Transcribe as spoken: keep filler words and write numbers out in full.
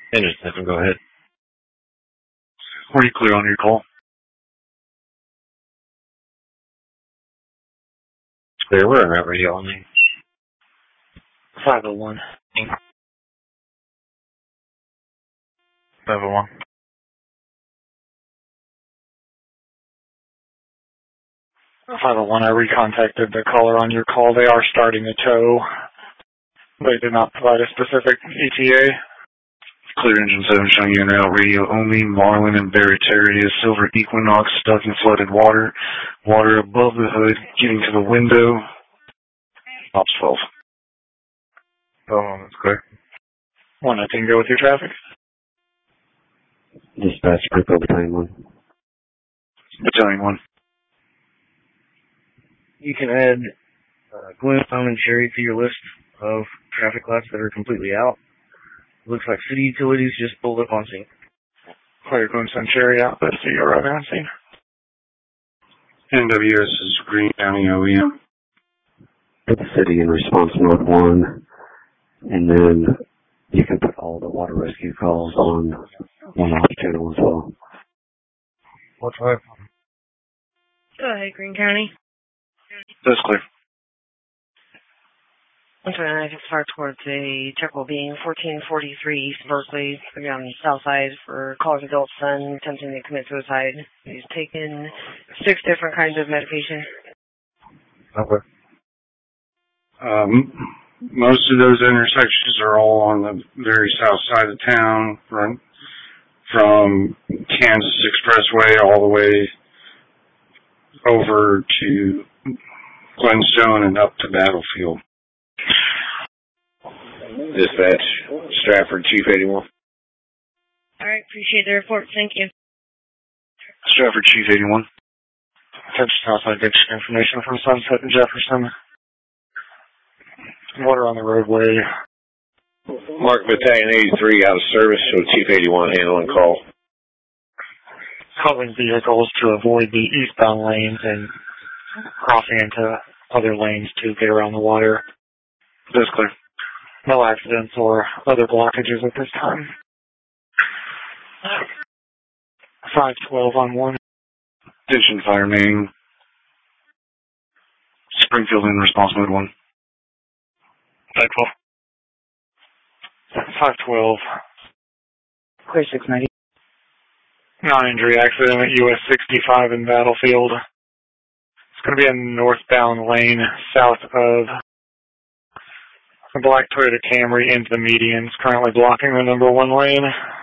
Engine seven, go ahead. Were you clear on your call? Clear, we're on route radio only. five oh one. five oh one. five oh one, I recontacted the caller on your call. They are starting a tow. They did not provide a specific E T A. Clear engine seven showing you now radio only. Marlin and Barataria, Silver Equinox stuck in flooded water. Water above the hood, getting to the window. Ops twelve. Oh, that's clear. One, I can go with your traffic. Dispatch, Springfield Battalion one. Battalion one. You can add uh, Glen, Tom, and Sherry to your list of traffic lights that are completely out. Looks like city utilities just pulled up on scene. Clear, Glen, send Sherry out. Let's see, you're right on scene. N W S is Green County O E M. Put the city in response mode one, and then you can put all the water rescue calls on one off channel as well. What's right? Go ahead, Green County. That's clear. I'm trying to far towards a triple being fourteen forty-three East Berkeley, on the south side for college adult son attempting to commit suicide. He's taken six different kinds of medication. Okay. Um, most of those intersections are all on the very south side of town, from, from Kansas Expressway all the way over to Glenstone and up to Battlefield. Dispatch, Stratford, Chief eighty-one. All right, appreciate the report. Thank you. Stratford, Chief eighty-one. Attention Southside Diction information from Sunset and Jefferson. Water on the roadway. Mark Battalion eighty-three out of service, so Chief eighty-one handling call. Calling vehicles to avoid the eastbound lanes and crossing into other lanes to get around the water. That's clear. No accidents or other blockages at this time. five twelve on one. Attention fire main. Springfield in response mode one. five twelve. five twelve. Clear six ninety. Non-injury accident at U S sixty-five in Battlefield. It's going to be a northbound lane south of the black Toyota Camry into the median. It's currently blocking the number one lane.